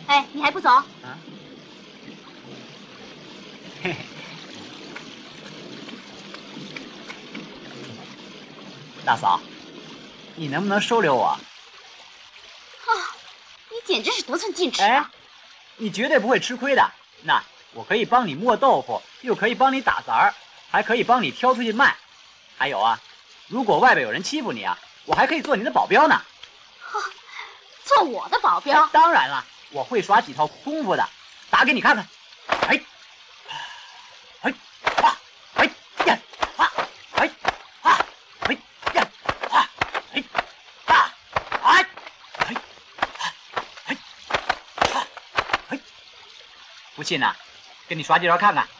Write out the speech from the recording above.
哎，你还不走？ 啊？嘿嘿。大嫂，你能不能收留我？ 啊，你简直是得寸进尺哎， 啊！ 你绝对不会吃亏的。那我可以帮你磨豆腐，又可以帮你打杂儿，还可以帮你挑出去卖。还有啊，如果外边有人欺负你啊，我还可以做你的保镖呢。 做我的保镖？ 当然了，我会耍几套功夫的，打给你看看。哎，哎，啊，哎呀，啊，哎，啊，哎呀，啊，哎，啊，哎，哎，哎，啊，哎，不信呐，跟你耍几招看看。